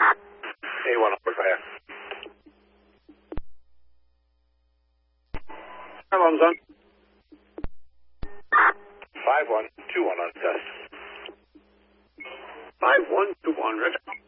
A1 over fire. Alarms on. 5121 on test. 5121, Roger.